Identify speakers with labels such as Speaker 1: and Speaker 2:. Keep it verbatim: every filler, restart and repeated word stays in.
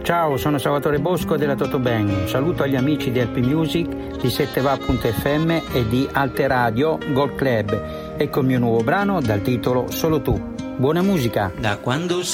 Speaker 1: Ciao, sono Salvatore Bosco della Totobang. Un saluto agli amici di Happy Music, di sette va punto effe emme e di Alte Radio Gold Club. Ecco il mio nuovo brano dal titolo Solo tu. Buona musica.
Speaker 2: Da quando